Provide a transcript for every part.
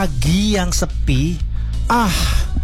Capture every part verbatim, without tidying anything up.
pagi yang sepi. Ah,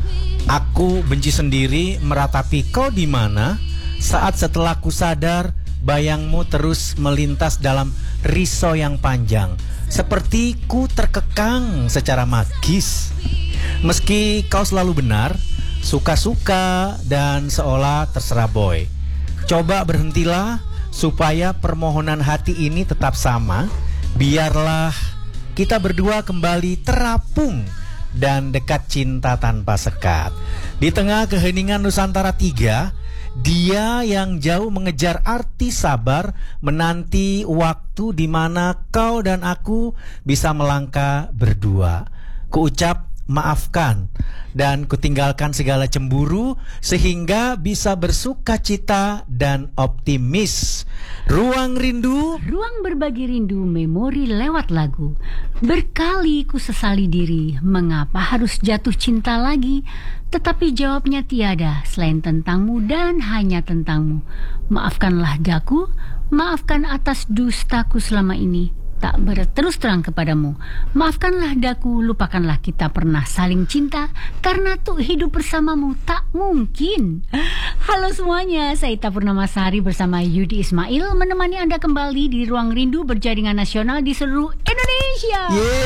aku benci sendiri meratapi kau di mana saat setelah ku sadar bayangmu terus melintas dalam risau yang panjang, seperti ku terkekang secara magis. Meski kau selalu benar, suka-suka dan seolah terserah boy. Coba berhentilah supaya permohonan hati ini tetap sama. Biarlah kita berdua kembali terapung dan dekat cinta tanpa sekat. Di tengah keheningan Nusantara tiga, dia yang jauh mengejar arti sabar, menanti waktu di mana kau dan aku bisa melangkah berdua. Kuucap maafkan dan kutinggalkan segala cemburu sehingga bisa bersuka cita dan optimis. Ruang rindu, ruang berbagi rindu, memori lewat lagu. Berkali ku sesali diri, mengapa harus jatuh cinta lagi? Tetapi jawabnya tiada selain tentangmu dan hanya tentangmu. Maafkanlah daku, maafkan atas dustaku selama ini tak berterus terang kepadamu. Maafkanlah daku, lupakanlah kita pernah saling cinta, karena tuh hidup bersamamu tak mungkin. Halo semuanya, saya Ita Purnamasari bersama Yudi Ismail menemani Anda kembali di Ruang Rindu berjaringan nasional di seluruh Indonesia.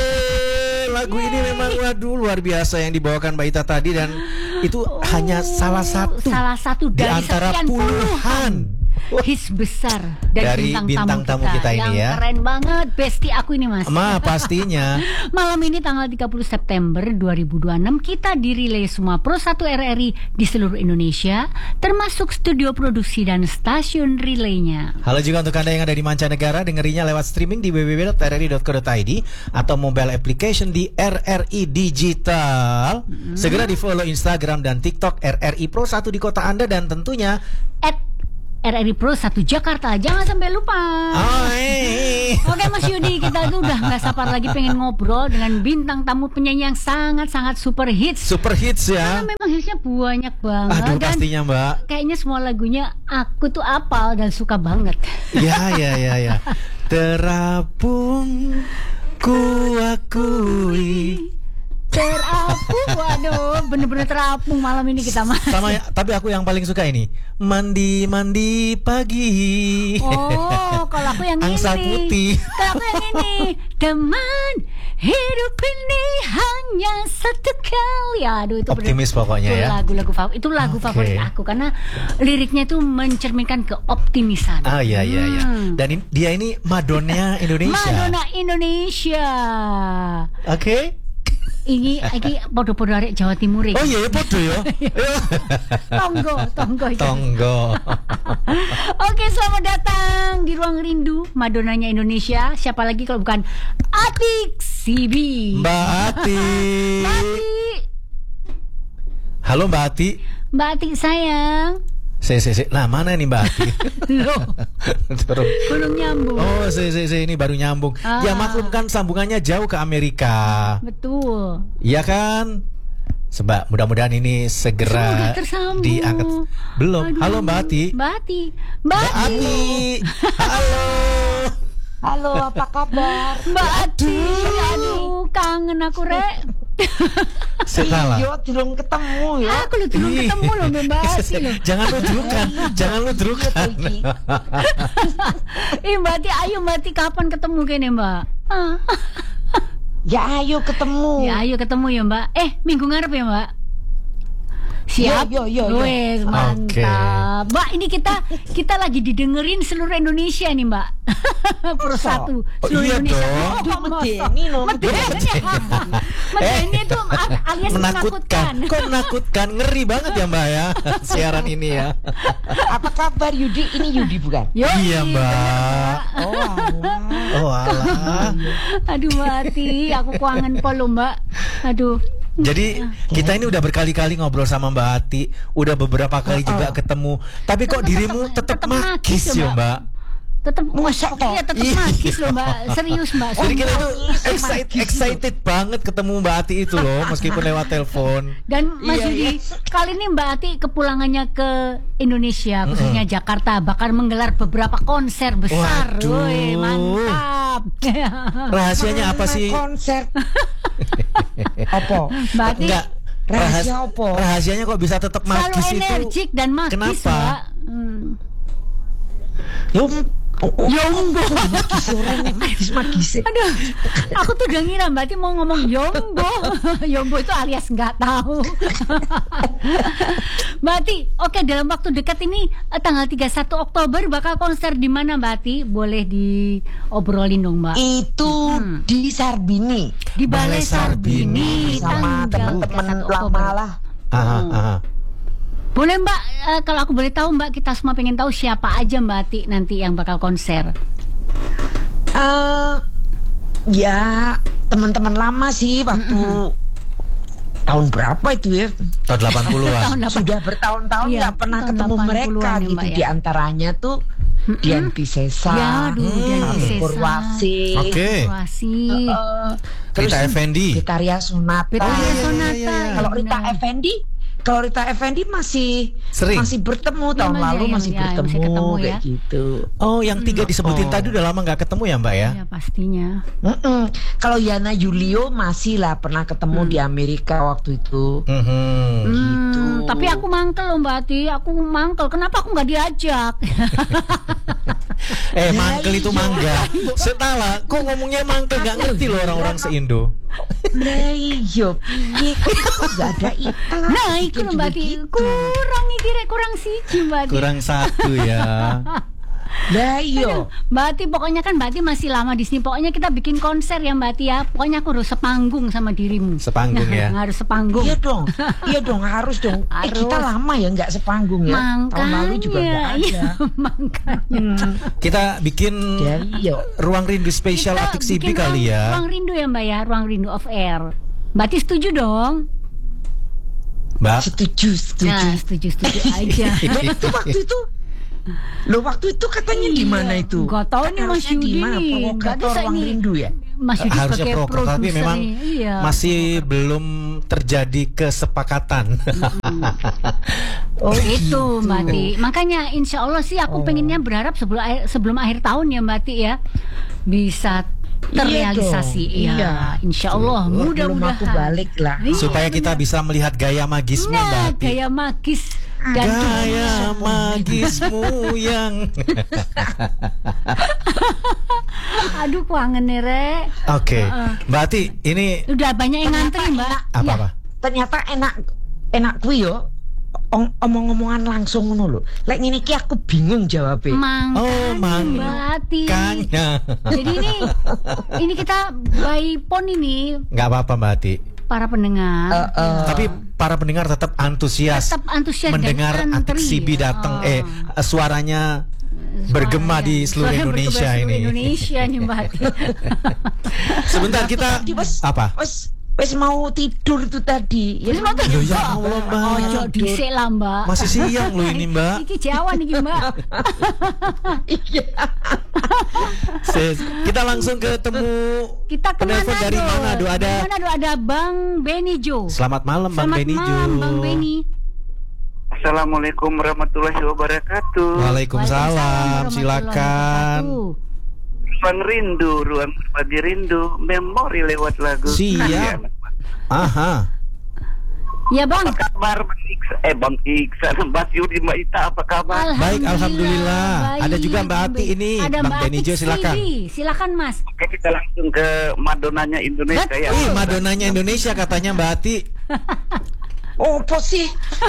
Yeay, lagu Yeay. Ini memang waduh luar biasa yang dibawakan Mbak Ita tadi, dan itu oh, hanya salah satu salah satu di dari antara puluhan hits besar dari, dari bintang, bintang tamu, tamu kita, kita yang ini ya. Keren banget, bestie aku ini Mas. Ma, pastinya. Malam ini tanggal tiga puluh September dua ribu dua puluh enam kita direlay semua Pro satu R R I di seluruh Indonesia, termasuk studio produksi dan stasiun relaynya. Halo juga untuk Anda yang ada di mancanegara, dengerinya lewat streaming di w w w dot r r i dot co dot i d atau mobile application di R R I Digital. Hmm. Segera di follow Instagram dan TikTok R R I Pro satu di kota Anda, dan tentunya at R R I Pro satu Jakarta, jangan sampai lupa. Oh, hey. Oke Mas Yudi, kita tuh udah gak sabar lagi pengen ngobrol dengan bintang tamu penyanyi yang sangat-sangat super hits. Super hits ya. Karena memang hitsnya banyak banget. Aduh, dan pastinya Mbak. Kayaknya semua lagunya aku tuh apal dan suka banget. Ya ya ya ya. Terapung ku akui. Terapung, waduh, bener-bener terapung malam ini kita mas. Sama ya, tapi aku yang paling suka ini mandi mandi pagi. Oh, kalau aku yang Angsa ini. putih. Kalau aku yang ini, teman hidup ini hanya satu kali. Aduh, itu optimis bener, pokoknya itu ya. Lagu-lagu favorit, itu lagu okay. favorit aku karena liriknya itu mencerminkan keoptimisan. Ah iya iya iya. Hmm. Dan in, dia ini Madonna Indonesia. Madonna Indonesia. Oke. Okay. Ini iki podo-podo arek Jawa Timur iki. Oh iya, podo ya. Tonggo, tonggo itu. Tonggo. Oke, selamat datang di Ruang Rindu Madonnanya Indonesia. Siapa lagi kalau bukan Atik Sibi. Mbak Ati. Mbak Ati. Halo Mbak Ati. Mbak Ati sayang. Si, si, si. Nah mana nih Mbak Ati? Loh, belum nyambung. Oh si, si, si. Ini baru nyambung. ah. Ya maklum kan sambungannya jauh ke Amerika. Betul. Iya kan. Sebab mudah-mudahan ini segera diangkat. Belum. Aduh. Halo Mbak Ati. Mbak Ati. Mbak Ati. Halo. Halo, apa kabar? Mbak Ati. Aduh, kangen aku rek. Salah. Iya, belum ketemu ya. Aku lu belum ketemu loh Mbak Ati loh. Jangan ludrukan, jangan ludrukan. Ih Mbak Ati, ayo Mbak Ati kapan ketemu kene Mbak? Ya ayo ketemu. Ya ayo ketemu ya Mbak. Eh minggu ngarep ya Mbak. Siap. Yo yo yo. Wes mantap. Okay. Mbak, ini kita kita lagi didengerin seluruh Indonesia nih, Mbak. Pro satu seluruh oh, iya Indonesia. Dong. Oh, medeni loh. Medeni. Medeni itu alias menakutkan. Kok menakutkan? Ngeri banget ya, Mbak ya. Siaran ini ya. Apa kabar Yudi? Ini Yudi bukan? Yo, iya, Mbak. Oh, alah. Oh, alah. Aduh, Mbak Ati, aku kuangan polo, Mbak. Aduh. Jadi kita ini udah berkali-kali ngobrol sama Mbak Ati, udah beberapa kali juga ketemu. Tapi kok dirimu tetap magis ya Mbak? Tetap Masa toh? iya tetap Iya. magis loh Mbak. Serius Mbak. Jadi kita Sumpah. tuh excited, excited banget ketemu Mbak Ati itu loh, meskipun lewat telepon. Dan Mas Iya, Yudi, iya. kali ini Mbak Ati kepulangannya ke Indonesia, khususnya Jakarta, bakal menggelar beberapa konser besar. Waduh. Woi, mantap. Rahasianya apa sih? Konser. Apa? Mbak Ati Enggak. Rahasia apa? Rahasianya kok bisa tetap selalu magis itu? energik dan magis, Kenapa? Mbak. Hmm. Yo, oh, oh, Yombo. magis orang nek magis-magis. Aduh, aku tuh udah ngira Mbak Ati mau ngomong Yombo. Yombo itu alias nggak tahu. Mbak Ati, oke dalam waktu dekat ini eh, tanggal tiga puluh satu Oktober bakal konser di mana Mbak Ati? Boleh diobrolin dong Mbak. Itu Hmm. di Sarbini Di Balai Balai Sarbini. Sarbini sama tanggal teman-teman tiga puluh satu lama Oktober. lah. Aha, aha. Boleh Mbak, eh, kalau aku boleh tahu Mbak, kita semua pengen tahu siapa aja Mbak Ati nanti yang bakal konser. Eh, ya teman-teman lama sih waktu tahun berapa itu ya? Tahun delapan puluhan. Tahun delapan- Sudah bertahun-tahun Iya, nggak pernah tahun ketemu delapan mereka puluhan ya, gitu. Mbak, ya. Di antaranya tuh Dian Piscesa, Ya, aduh, Dian Ami Piscesa. Purwasi, Oke. Purwasi. eh, terus Rita Effendi. Vitaria Sonata. Vitaria iya, iya, Sonata. iya, iya. Kalau ya Rita benar. Effendi, kalau Rita Effendi masih Sering. masih bertemu Iya, tahun Mas, lalu ya, masih ya, ya, bertemu masih ketemu ya. kayak gitu. Oh, yang tiga disebutin Oh. tadi udah lama nggak ketemu ya Mbak ya? Ya pastinya. Mm-mm. Kalau Yana Julio masih lah pernah ketemu di Amerika waktu itu. Mhm. Gitu. Hmm, tapi aku mangkel loh Mbak Ati, aku mangkel. Kenapa aku nggak diajak? Eh, Ya, mangkel itu iya. mangga. Setala, kok ngomongnya mangkel nggak ngerti loh orang-orang se-Indo. Nah iya, piye kok gak ada iklan. Nah, itu loh Mbak Ati. Kurang iki rek, kurang siji Mbak Ati. Kurang satu ya. Lah iya. Mbak Ati pokoknya kan Mbak Ati masih lama di sini. Pokoknya kita bikin konser ya Mbak Ati ya. Pokoknya aku harus sepanggung sama dirimu. Sepanggung ya. Harus sepanggung. Iya dong, iya dong harus dong. Eh, Harus. kita lama ya nggak sepanggung ya. Tahun lalu juga nggak Makanya, ada. iya, makanya. Hmm. Kita bikin Ya, iya. ruang rindu spesial Kita Atik Sibi bikin kali ruang, ya. Ruang rindu ya Mbak ya, ruang rindu off air. Mbak Ati setuju dong? Mbak. Setuju, setuju. Nah, setuju setuju aja. Nah, itu waktu itu Loh waktu itu katanya di mana itu? Nggak tahu nih, Mas Harusnya di Yudi mana? nih. Nggak Provokator bisa ruang ini. rindu ya? Mas Yudi Harusnya sebagai proker, tapi produser memang nih, iya. masih belum terjadi kesepakatan. Oh Itu gitu. Mbak Ti. Makanya insya Allah sih aku Oh. pengennya berharap sebelum akhir, sebelum akhir tahun ya Mbak Ti ya bisa terrealisasi. Iya dong, Iya, iya. insya Allah Belum aku mudah-mudahan. balik lah. Iya, Supaya kita bisa melihat gaya magismu Mbak Nah, Ati. gaya magis dan Gaya magismu yang aduh kangen nih Rek. Oke, Heeh. Mbak Ati, ini Udah banyak yang ngantri Mbak. enak. apa-apa? Ternyata enak enak kuwi yo. Ong- Omong-omongan langsung ngono lho. Lek ngene iki aku bingung jawabnya. Makanya Oh, mang- Mbak Ti. Kanya. Jadi ini ini kita by phone ini Nggak apa-apa Mbak Ati. para pendengar. Eh, eh. Tapi para pendengar tetap antusias Tetap antusias dan mendengar Atik antri. Sibi datang. Oh. Eh, suaranya bergema di seluruh Suaranya Indonesia bergema di seluruh ini. Indonesia nih Mbak Ati. Sebentar kita Tadi wes apa? wes wes mau tidur itu tadi. Wes mau tidur. Loh, ya Allah, Mbak. Ojo dhisik lah Mbak. Masih siang loh ini Mbak. Iki Jawa nih Mbak. Iya. Se- Kita langsung ketemu Kita ke penelpon Manado. dari Manado. Ada Di Manado ada Bang Beni Jo. Selamat malam Bang Selamat Beni Jo. malam Bang Beni. Assalamualaikum warahmatullahi wabarakatuh. Waalaikumsalam. Waalaikumsalam Silakan. warahmatullahi Ruang rindu, ruang berbagi rindu, memori lewat lagu. Siap. Aha. wabarakatuh. Ya Bang. Apa kabar Bang Iksan? Eh Bang Iksan, Mbak Yudi, Mbak Ita, apa kabar? Baik, alhamdulillah. baik, Ada juga Mbak Bang Ati Ben. ini. Ada Bang Mbak Beni Ati Jo, silakan. Sibi. Silakan Mas. Oke, kita langsung ke Madonanya Indonesia Betul. ya. Ih, Madonanya Indonesia katanya Mbak Ati. Oh, apa sih?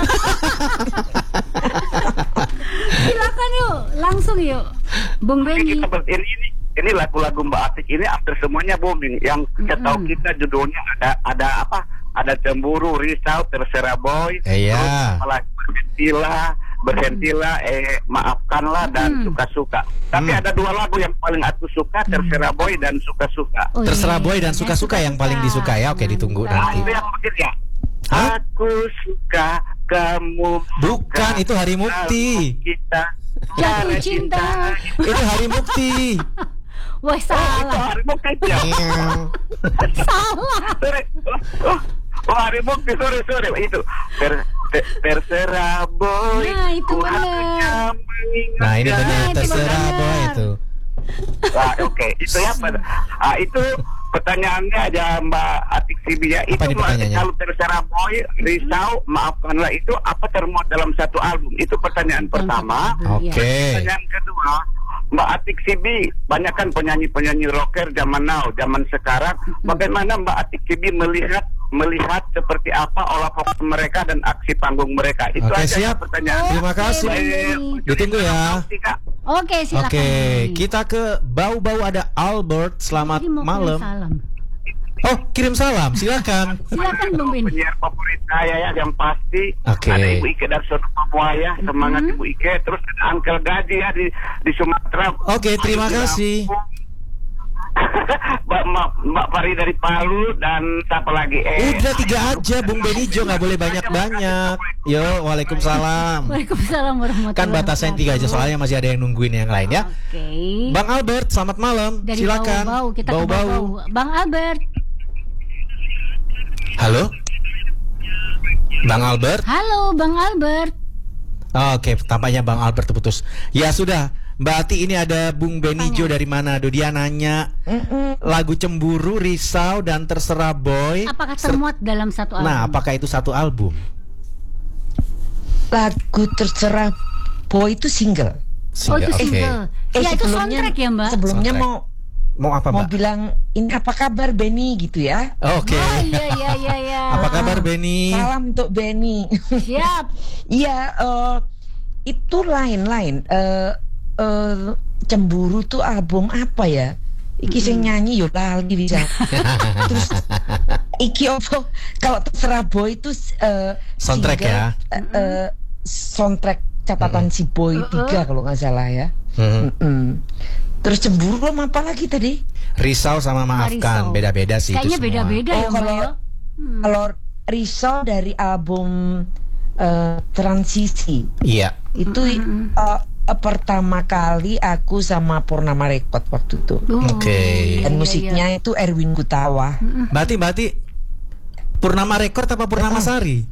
Silakan yuk, langsung yuk. Bung Oke, Beni. kita ber- ini, ini ini lagu-lagu Mbak Atik ini hampir semuanya booming. Yang setahu Mm-mm. kita judulnya ada ada apa? Ada cemburu, risau, terserah boy, Iya. terus malah berhentilah, berhentilah, eh maafkanlah dan Mm. suka-suka. Tapi Mm. ada dua lagu yang paling aku suka, terserah boy dan suka-suka. Oh, Terserah iya. boy dan suka-suka yang paling disuka ya. Oke, ditunggu Mantap. Nah, nanti. itu yang begini ya. Hah? Aku suka kamu. Bukan, suka itu Hari Mukti. kalau kita Jatuh cinta. Itu Hari Mukti. Wah, salah. Hari Mukti ya. Salah. Sorry. Oh, oh, Hari Mukti, sorry, sorry. Itu ter, ter, terserah boy. Nah, itu ku benar. hanya mengingat. Nah, ini Nah, benar itu terserah benar. boy itu. Ah, oke, itu ya. Ah, itu pertanyaannya aja Mbak Atik Sibi ya. Apa Itu nih pertanyaannya? kalau terserah boy, risau, maafkanlah itu apa termuat dalam satu album? Itu pertanyaan pertama. Oke. Pertanyaan kedua, Mbak Atik Sibi, banyak kan penyanyi-penyanyi rocker zaman now, zaman sekarang. Bagaimana Mbak Atik Sibi melihat melihat seperti apa olah vokal mereka dan aksi panggung mereka? Itu Oke, aja siap. pertanyaan. Terima kasih. Baik, Ditunggu ya. Kak. Oke, silakan. Oke, Bang. kita ke bau-bau ada Albert. Selamat Tadi mau kirim malam. Salam. Oh, kirim salam. Silakan. Silakan Bung Ben. Penyiar favorit saya ya yang pasti Oke. ada Ibu Ike dari Surabaya, semangat Ibu Ike, terus ada Uncle Gaji ya di di Sumatera. Oke, terima Di kasih. Lampung. Mbak, Mbak, Mbak Pari dari Palu dan siapa lagi? Eh, Udah tiga aja, Bung Benijo, nggak boleh banyak-banyak. Yo, waalaikumsalam. Waalaikumsalam warahmatullahi Kan batasnya tiga aja, soalnya masih ada yang nungguin yang lain ya. Oke. Bang Albert, selamat malam. Dari Silakan. bau-bau kita ke Bau-bau. bau. Bang Albert. Halo. Bang Albert. Halo, Bang Albert. Oke, tampaknya Bang Albert terputus. Ya sudah, Mbak Ati, ini ada Bung Benijo dari Manado. Dia nanya lagu Cemburu, Risau, dan Terserah Boy. Apakah Ser- termuat dalam satu album? Nah, apakah itu satu album? Lagu Terserah Boy itu single. Oh, itu Oke. single. Ya, itu soundtrack ya, Mbak? Sebelumnya Soundtrack. mau Mau apa, mau Mbak? bilang ini apa kabar Benny gitu ya. Oke. Oh, iya, iya, iya, iya. Apa kabar Benny? Salam untuk Benny. Siap. Iya, eh, itu lain-lain. Eh, eh, Cemburu tuh album apa ya? Iki sing nyanyi yo lali bisa. Terus iki opo kalau Terserah Boy itu eh, Soundtrack single, ya? eh, eh, soundtrack catatan si Boy tiga kalau nggak salah ya. Hmm. Mm-mm. Terus Cemburu sama apa lagi tadi? Risau sama Maafkan, Risau. beda-beda sih Kayaknya itu semua. beda-beda ya, Oh, Mbak. kalau ya? Hmm. kalau Risau dari album eh, Transisi Iya. itu eh, eh, pertama kali aku sama Purnama Record waktu itu. Oh, Oke. iya, Dan iya, musiknya iya. itu Erwin Gutawa. Berarti berarti Purnama Record apa Purnama Sari?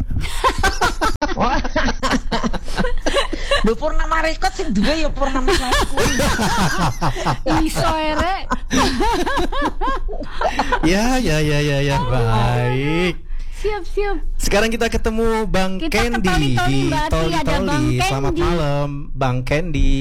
Lho Purnama Record sing duwe ya Purnama Sari. Iso ere. Ya, ya, ya, ya, ya. Baik. Siap, siap. Sekarang kita ketemu Bang Kita ke Candy Toli-Toli, di Mbak Ati, Toli ada Bang Toli. Selamat Candy. malam, Bang Candy.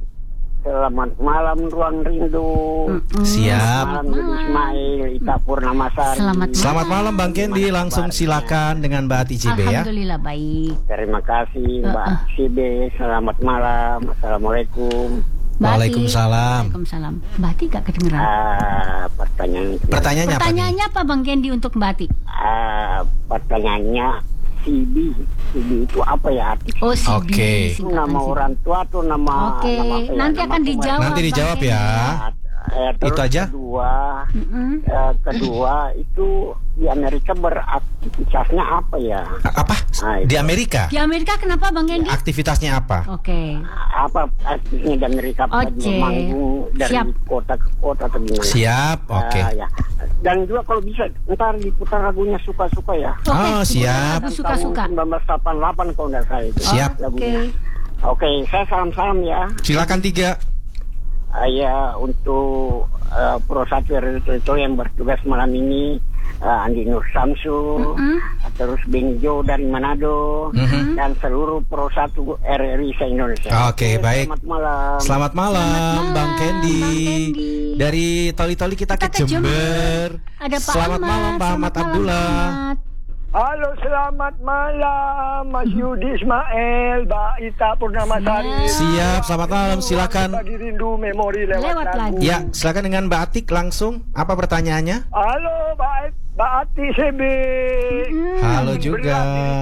Selamat malam Ruang Rindu. Mm-mm. Siap. Malam Yudi Ismail, Ita Purnamasari. Selamat malam. Selamat malam Bang Candy. Langsung silakan dengan Mbak Ati C B ya. Alhamdulillah baik. Terima kasih Mbak Uh-uh. Sibe. Selamat malam. Assalamualaikum. Mbak Ati. Waalaikumsalam. Waalaikumsalam. Mbak Ati gak kedengeran. Ah, pertanyaan Pertanyaannya apa nih? Pertanyaannya apa Bang Candy untuk Mbak Ati? ah, pertanyaannya C B. C B itu apa ya arti? Oh, si Oke. Itu nama orang tua atau nama Oke, nama apa ya? nanti Nama akan pemer- dijawab. Nanti Bang dijawab Candy. ya. Eh, terus Itu aja? Kedua, Mm-mm. eh, kedua itu di Amerika beraktivitasnya apa ya? A- Apa? Ah, Di itu. Amerika? Di Amerika kenapa Bang Candy? Aktivitasnya apa? Oke. Apa artinya di Amerika? Apa Oke. dia manggung dari Siap. kota ke kota atau gimana? Siap, oke. Ah, ya. Dan juga kalau bisa ntar diputar lagunya suka-suka ya. Oke, Oh, siap. Aku suka-suka. Tahun seribu sembilan ratus delapan puluh delapan kalau nggak salah itu. Siap. Lagunya. Oke. Oke, saya salam-salam ya. Silakan tiga. Ah, ya untuk uh, Pro Satu R R I yang bertugas malam ini, uh, Andi Nur Samsu, Mm-mm. terus Benijo dari Manado, Mhm. dan seluruh Pro Satu R R I se-Indonesia. Oke, baik. Selamat malam. Selamat malam, Selamat malam, Bang Candy. Bang Candy. Dari Toli-Toli kita, Kita ke ke Jember. Ada Pak Selamat Ahmad. malam, Pak Selamat Ahmad malam, Abdullah. Pak Ahmad. Halo, selamat malam Mas Yudi Ismail, Mbak Ita Purnamasari. Siap, selamat malam. Silakan. Bagi rindu memori lewat, Lewat lagu. lagu. Ya, silakan dengan Mbak Atik langsung. Apa pertanyaannya? Halo, Mbak Mbak Ati C B. Hmm. Halo juga.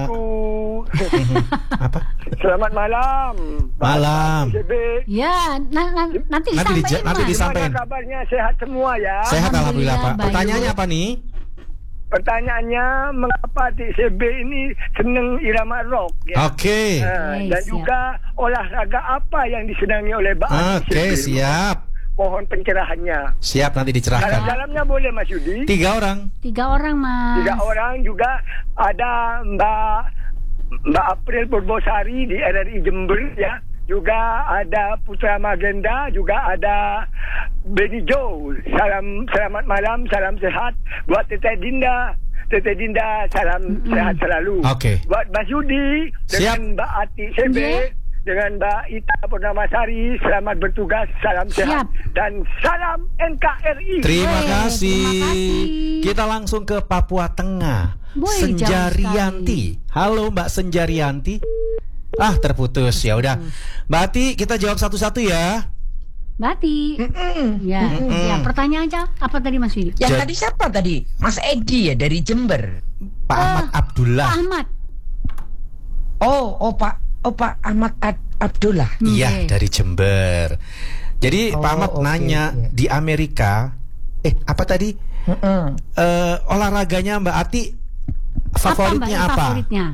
Beriku. Apa? Selamat malam. Mbak Malam. Ati C B. Ya, na- na- nanti Nanti disampaikan. dija- nanti Mas. disampaikan. Gimana kabarnya? Sehat semua ya. Sehat alhamdulillah, Pak. baik. Pertanyaannya apa nih? pertanyaannya mengapa T C B ini senang irama rock ya? Oke. Uh, Oke, dan siap. juga olahraga apa yang disenangi oleh Mbak Ati Oke, C B? siap. Mohon pencerahannya. Siap, nanti dicerahkan. Dalam-dalamnya boleh Mas Yudi. Tiga orang. Tiga orang, Mas. Tiga orang juga ada Mbak Mbak April Purbosari di R R I Jember ya. Juga ada Putra Magenda, juga ada Benny Joe. Salam selamat malam, salam sehat buat Teteh Dinda. Teteh Dinda, salam Mm-mm. sehat selalu. Oke. Buat Mas Yudi Siap. dengan Mbak Ati C B, Yeah. dengan Mbak Ita Purnamasari, selamat bertugas, salam sehat Siap. dan salam N K R I. Terima Hey, kasih. terima kasih. Kita langsung ke Papua Tengah. Boy, Senjarianti. Halo Mbak Senjarianti. Ah, terputus. Ya udah. Mbak Ati, kita jawab satu-satu ya. Bati. Mm-mm. Ya, ya, pertanyaan aja apa tadi Mas Yudi? Yang Jad- tadi siapa tadi? Mas Edi ya dari Jember. Pak Ahmad Abdullah. Pak Ahmad. Oh, oh Pak, oh Pak Ahmad Ad- Abdullah. Iya, Oke. dari Jember. Jadi Oh, Pak Ahmad oke, nanya oke. di Amerika, eh apa tadi? Mm-mm. Eh, olahraganya Mbak Ati favoritnya Mbak, apa? Favoritnya.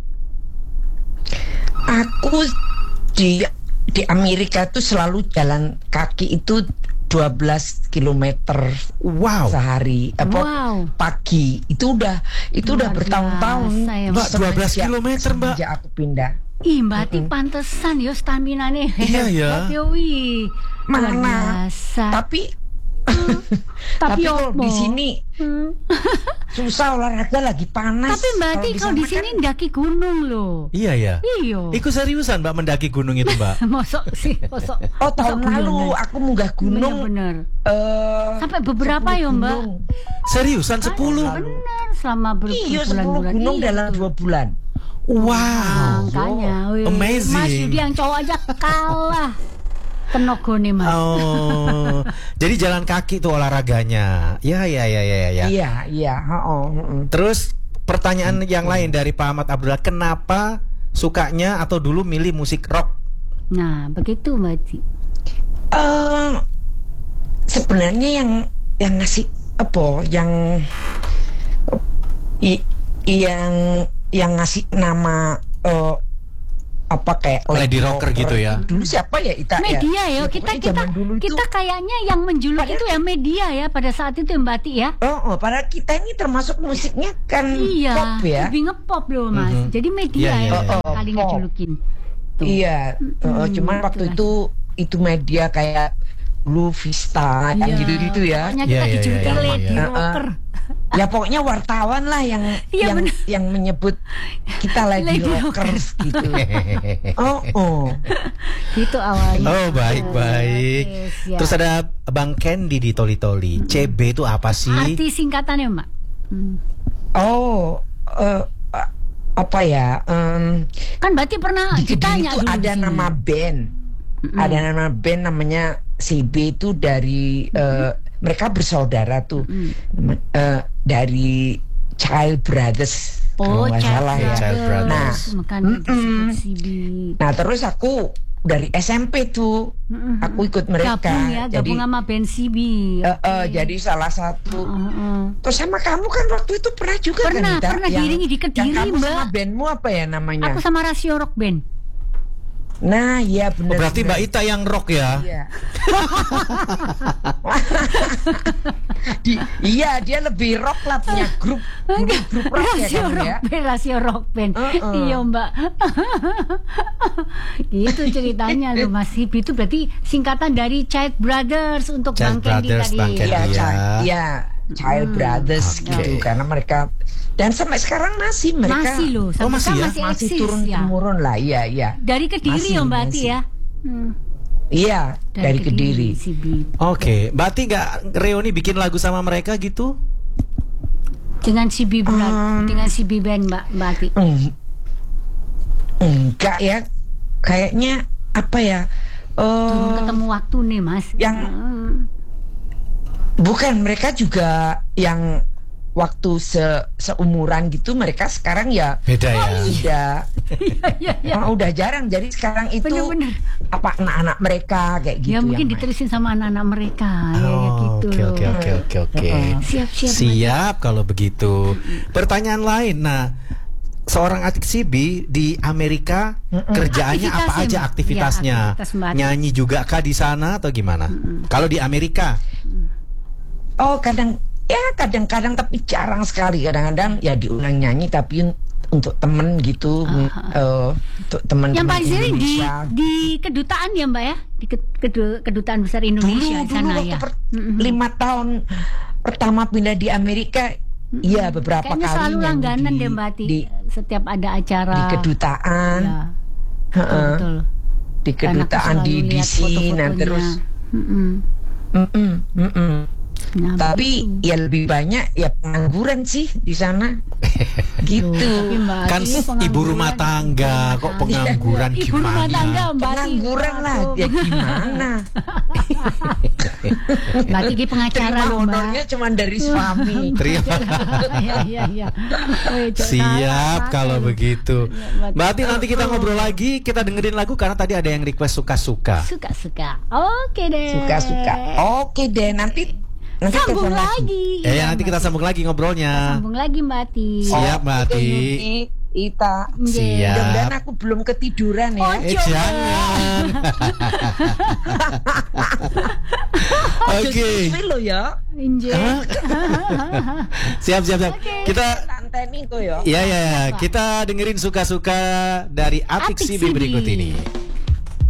Aku di di Amerika tuh selalu jalan kaki itu dua belas kilometer Wow. sehari. Apa Wow. pagi. Itu udah itu udah Luar bertahun-tahun. biasa ya, Mbak, dua belas Semenjak- kilometer, Mbak. semenjak aku pindah. Ih, Mbak Ati pantesan yo stamina nih. Iya, ya. Wih. Luar Mana? biasa. Tapi Tapi tapi kalau opo? di sini Hmm. susah olahraga lagi panas. Tapi Mbak Ati kalau di sana sini kan- ndaki gunung loh. Iya ya. Iyo. Ikut seriusan Mbak mendaki gunung itu Mbak? Mosok sih, mosok. Oh, tahun mosok lalu gunungan. aku munggah gunung. Bener-bener. eh, Sampai beberapa sepuluh ya, Mbak? gunung. Seriusan sepuluh? Bener, selama ber- Iya, sepuluh berbulan-bulan. gunung Iya, dalam betul. dua bulan. Wow. Makanya, wih. Amazing. Mas Yudi yang cowok aja kalah tenogone Mas. Oh, jadi jalan kaki tuh olahraganya. Ya, ya, ya, ya, ya. Iya, iya, oh, Terus pertanyaan yang lain dari Pak Ahmad Abdullah, kenapa sukanya atau dulu milih musik rock? Nah, begitu Mbak Ati. Eh, sebenarnya yang yang ngasih apa yang i, yang yang ngasih nama eh, apa kayak Lady rocker gitu ya? Dulu siapa ya Ita Media ya? ya, kita pokoknya kita zaman dulu itu- kita kayaknya yang menjuluk Padahal- itu ya media ya pada saat itu Mbak Ati ya. Oh, oh, padahal kita ini termasuk musiknya kan Iya, pop ya. lebih ngepop loh Mas. Mhm. Jadi media Iya, iya, ya iya. Oh, oh, kali pop. ngejulukin. Tuh. Iya, uh, cuman Mm, waktu itulah. itu itu media kayak Blue Vista yang Iya. gitu-gitu ya. Pokoknya Iya, kita iya, dijulukin iya, iya, lady iya. rocker. Ya pokoknya wartawan lah yang Iya, yang bener. yang menyebut kita lady, Lady rockers gitu. Oh, oh. Gitu awalnya. Oh, baik, baik. Oke, siap. Terus ada Bang Candy di Toli Toli. C B itu apa sih? Arti singkatannya Mbak. Hmm. Oh, eh, apa ya? em, Kan berarti pernah di Kediri ditanya itu dulu ada di sini. nama band. Ada nama band namanya C B itu dari eh, mereka bersaudara tuh. Nama- eh, dari Child Brothers. Oh, kalau nggak Child salah ya. Child Brothers. Nah, Makanya disebut mm-mm. C B. Nah terus aku dari S M P tuh Mm-mm. aku ikut mereka. Gabung ya, jadi gabung sama band C B. eh, eh, jadi salah satu. Heeh. Terus sama kamu kan waktu itu pernah juga Pernah, kan Ita? pernah Yang- diiringi di Kediri, yang kamu sama Mbak. bandmu apa ya namanya? Aku sama Rasio Rock Band. Nah iya Oh, benar. berarti Mbak Ita yang rock ya? Iya. Di, iya dia lebih rock lah punya grup grup, grup rock ya Rasio kamu Rock ya. Band, Rasio Rock Band. Uh-uh. Iya Mbak. Gitu ceritanya loh Mas Hib. Itu berarti singkatan dari Child Brothers untuk Child Bang Candy Brothers, tadi. Bang Candy. Iya, Iya. Child, iya, Child Brothers Oke. gitu karena mereka dan sampai sekarang masih mereka Masih loh, sampai Oh, masih sekarang ya? masih, masih eksis turun ya. temurun lah, iya iya. Dari Kediri Masih, ya Mbak Ati masih. ya. Hmm. Iya, dari, Kediri. C B. Oke, Mbak Ati nggak reuni bikin lagu sama mereka gitu? Dengan C B Band, Um, dengan C B Band Mbak Mbak Ati. Eng- enggak ya, kayaknya apa ya? Belum eh ketemu waktu nih Mas. yang- Hmm. bukan mereka juga yang waktu se seumuran gitu mereka sekarang ya Beda ya. udah Iya, iya, iya. ah, udah jarang. Jadi sekarang itu Bener-bener. apa anak-anak mereka kayak gitu Ya mungkin yang main. diterusin sama anak-anak mereka ya, ya Oh, gitu Oke loh. oke oke oke oke. Siap, siap, Siap kalau begitu. Pertanyaan lain. Nah, seorang Atik Sibi di Amerika kerjaannya apa Aktivitasnya, aja Mbak. aktivitasnya? Ya, aktivitas Mbak Atik. Nyanyi juga kah di sana atau gimana? Kalau di Amerika? Oh kadang ya kadang-kadang tapi jarang sekali. Kadang-kadang ya diundang nyanyi tapi un- untuk temen gitu, eh, untuk teman-teman Yang paling sering di Indonesia. di kedutaan ya Mbak ya, di ke- kedu- kedutaan besar dulu Indonesia di dulu sana waktu ya. per- Mm-mm. lima tahun pertama pindah di Amerika, iya beberapa Kayaknya kali selalu nyanyi langganan di, deh Mbak Ati, di, setiap ada acara. di kedutaan, Ya, Heeh. betul. di Karena aku kedutaan selalu di D lihat C, nah foto-fotonya. terus, Mm-mm. mm-mm, mm-mm. Nah, tapi begitu. ya lebih banyak ya pengangguran sih di sana, gitu. Tapi Mbak Kan Ati ini ibu rumah pengangguran. tangga kok pengangguran Ibu rumah gimana? tangga Mbak Ati. Pengangguran lah, ya gimana? Mbak Ati ini pengacara Terima loh Mbak. honornya cuma dari suami. Terima. Iya iya iya. Woi, Cok, Siap salah, kalau salah. begitu. Mbak Mbak Ati nanti kita ngobrol lagi, kita dengerin lagu karena tadi ada yang request suka-suka. Suka-suka. Oke deh. Suka-suka. Oke deh, nanti nanti Sambung telepon lagi. Ya, Iya, ya nanti Mbak kita Ati. sambung lagi ngobrolnya. Sambung lagi Mbak Ati. Siap, Mbak Oke, Ati. Yuki, Ita. Siap. Mudah-mudahan aku belum ketiduran ya. Oh, Eh Coba. jangan. Oke. Susui lo ya. Inje. Siap siap siap. Kita Tanteni kok ya. ya ya ya, kita dengerin suka-suka dari Atik Atik Sibi Sibi. berikut ini.